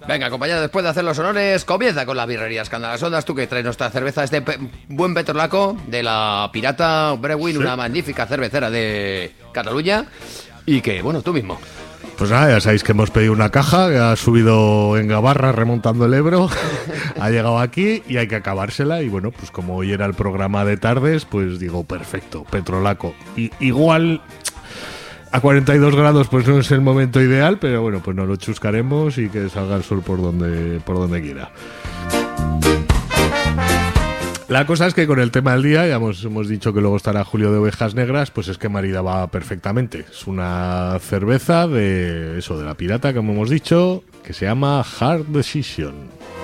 Venga, compañero, después de hacer los honores, comienza con la birrería Escándalas Ondas. Tú que traes nuestra cerveza, buen petrolaco de la Pirata Brewing, sí, una magnífica cervecera de Cataluña. Y que, bueno, tú mismo. Pues nada, ya sabéis que hemos pedido una caja, que ha subido en Gabarra remontando el Ebro, ha llegado aquí y hay que acabársela. Y bueno, pues como hoy era el programa de tardes, pues digo, perfecto, petrolaco. Y igual a 42 grados pues no es el momento ideal, pero bueno, pues nos lo chuscaremos y que salga el sol por donde quiera. La cosa es que con el tema del día, ya hemos dicho que luego estará Julio de Ovejas Negras, pues es que maridaba perfectamente. Es una cerveza de la Pirata, como hemos dicho, que se llama Hard Decision.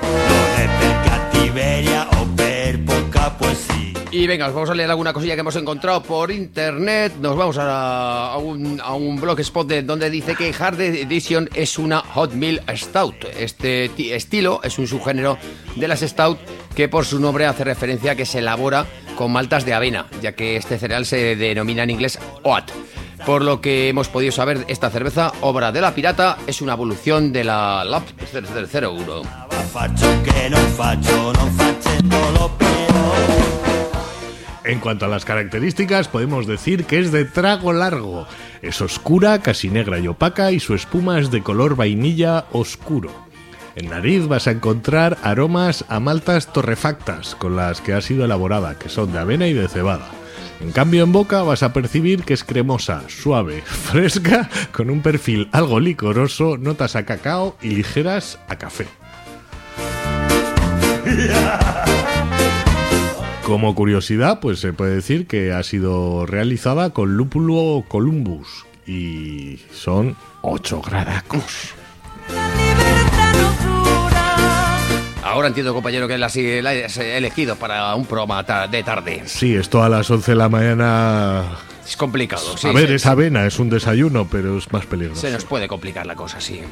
Y venga, os vamos a leer alguna cosilla que hemos encontrado por internet. Nos vamos a un blogspot donde dice que Hard Edition es una Hot Mill Stout. Este estilo es un subgénero de las Stout que por su nombre hace referencia a que se elabora con maltas de avena, ya que este cereal se denomina en inglés oat. Por lo que hemos podido saber, esta cerveza, obra de la Pirata, es una evolución de la Lab 001. En cuanto a las características, podemos decir que es de trago largo. Es oscura, casi negra y opaca, y su espuma es de color vainilla oscuro. En nariz vas a encontrar aromas a maltas torrefactas con las que ha sido elaborada, que son de avena y de cebada. En cambio, en boca vas a percibir que es cremosa, suave, fresca, con un perfil algo licoroso, notas a cacao y ligeras a café. Como curiosidad, pues se puede decir que ha sido realizada con lúpulo Columbus y son 8 gradacos. Ahora entiendo, compañero, que la has elegido para un programa de tarde. Sí, esto a las 11 de la mañana... Es complicado, sí. A ver, es avena, es un desayuno, pero es más peligroso. Se nos puede complicar la cosa, sí.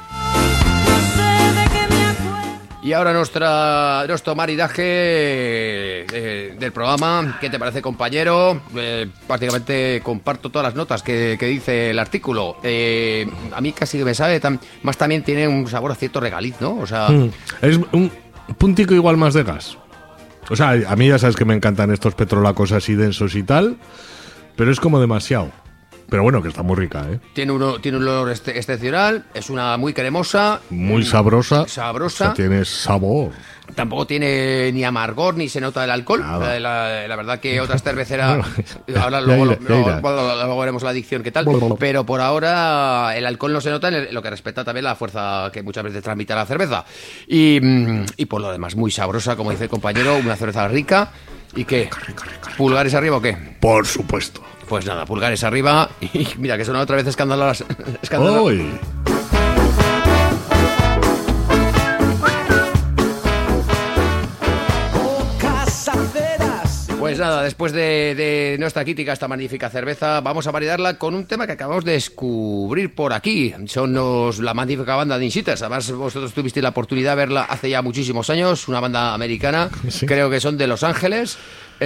Y ahora nuestro maridaje del programa. ¿Qué te parece, compañero? Prácticamente comparto todas las notas que dice el artículo. A mí casi que me sabe, más también tiene un sabor a cierto regaliz, ¿no? O sea, es un puntico igual más de gas. O sea, a mí ya sabes que me encantan estos petrolacos así densos y tal, pero es como demasiado. Pero bueno, que está muy rica, ¿eh? Tiene un olor excepcional, es una muy cremosa. Muy sabrosa. Sabrosa. O sea, tiene sabor. Tampoco tiene ni amargor, ni se nota el alcohol. La verdad que otras cerveceras... ahora luego veremos la adicción, qué tal. Pero por ahora el alcohol no se nota, en lo que respecta también la fuerza que muchas veces transmite la cerveza. Y por lo demás, muy sabrosa, como dice el compañero, una cerveza rica. ¿Y qué? Rica. ¿Pulgares arriba o qué? Por supuesto. Pues nada, pulgares arriba. Y mira, que son otra vez escándalos. ¡Uy! Pues nada, después de nuestra crítica a esta magnífica cerveza, vamos a maridarla con un tema que acabamos de descubrir por aquí. Son la magnífica banda de Insitters. Además, vosotros tuvisteis la oportunidad de verla hace ya muchísimos años, una banda americana, sí. Creo que son de Los Ángeles,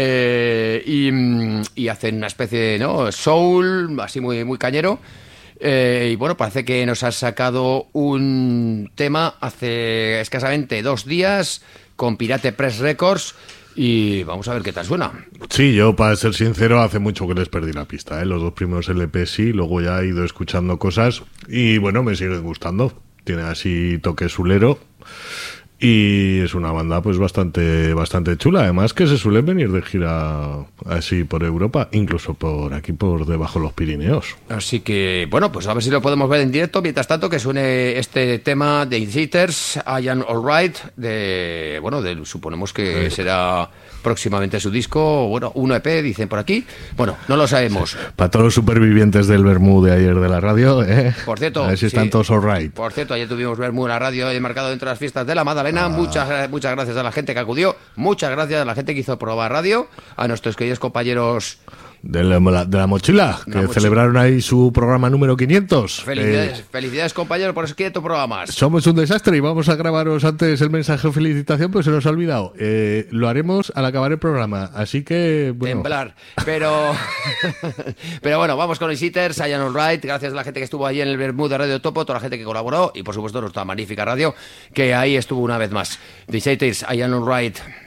y hacen una especie de soul, así muy, muy cañero. Y bueno, parece que nos ha sacado un tema hace escasamente 2 días con Pirate Press Records. Y vamos a ver qué tal suena. Sí, yo para ser sincero hace mucho que les perdí la pista, ¿eh? Los 2 primeros LP sí, luego ya he ido escuchando cosas y bueno, me siguen gustando. Tiene así toque sulero y es una banda pues bastante chula. Además que se suelen venir de gira así por Europa, incluso por aquí por debajo de los Pirineos. Así que bueno, pues a ver si lo podemos ver en directo. Mientras tanto, que suene este tema de Insitters, I Am Alright, suponemos que será próximamente su disco, bueno, un EP, dicen por aquí. Bueno, no lo sabemos. Sí. Para todos los supervivientes del Bermú de ayer de la radio, Por cierto, a ver si están todos alright. Por cierto, ayer tuvimos Bermú en la radio, marcado dentro de las fiestas de la Magdalena. Muchas gracias a la gente que acudió, muchas gracias a la gente que hizo probar radio, a nuestros queridos compañeros De la mochila, que celebraron ahí su programa número 500. Felicidades, compañero, por esos 500 programas. Somos un desastre y vamos a grabaros antes el mensaje de felicitación, pues se nos ha olvidado. Lo haremos al acabar el programa, así que... Bueno. Temblar, pero bueno, vamos con los hitters, I Am Alright, gracias a la gente que estuvo allí en el Bermud de Radio Topo, toda la gente que colaboró y por supuesto nuestra magnífica radio, que ahí estuvo una vez más. The hitters, I Am Alright.